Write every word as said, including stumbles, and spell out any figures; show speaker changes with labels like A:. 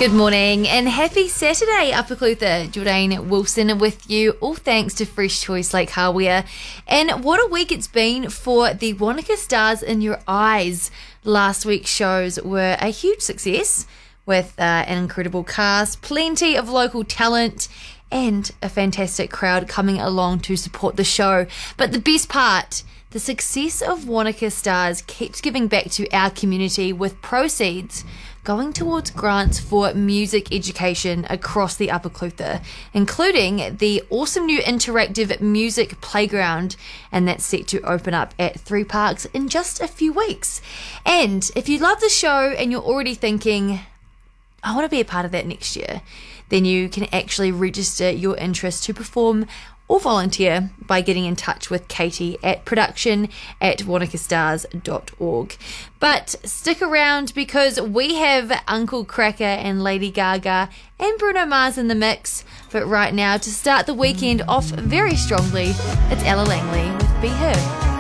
A: Good morning and happy Saturday, Upper Clutha. Jordan Wilson with you, all thanks to Fresh Choice Lake Hardware. And what a week it's been for the Wanaka Stars in Your Eyes. Last week's shows were a huge success with uh, an incredible cast, plenty of local talent, and a fantastic crowd coming along to support the show. But the best part, the success of Wanaka Stars keeps giving back to our community with proceeds going towards grants for music education across the Upper Clutha, including the awesome new interactive music playground, and that's set to open up at Three Parks in just a few weeks. And if you love the show and you're already thinking, I want to be a part of that next year, then you can actually register your interest to perform or volunteer by getting in touch with Katie at production at wanaka stars dot org. But stick around because we have Uncle Kracker and Lady Gaga and Bruno Mars in the mix. But right now, to start the weekend off very strongly, it's Ella Langley with Be Her.